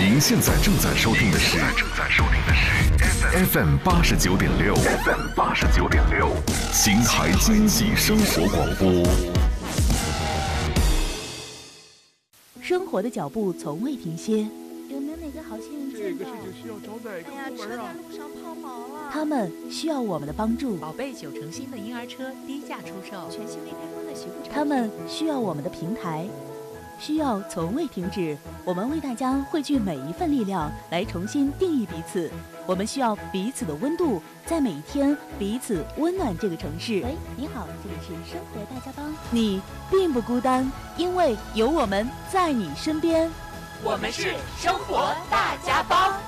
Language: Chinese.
您现在正在收听的是 FM 89.6， 秦台经济生活广播。 生活的脚步从未停歇， 有没有哪个好心人见到？ 这个事情需要找哪个部门啊？ 路上抛锚了。 他们需要我们的帮助。 宝贝9成新的婴儿车低价出售， 全新未开封的洗护产品。 他们需要我们的平台，需要从未停止。我们为大家汇聚每一份力量，来重新定义彼此。我们需要彼此的温度，在每一天彼此温暖这个城市。 喂，你好，这里是生活大家帮。 你并不孤单，因为有我们在你身边。 我们是生活大家帮。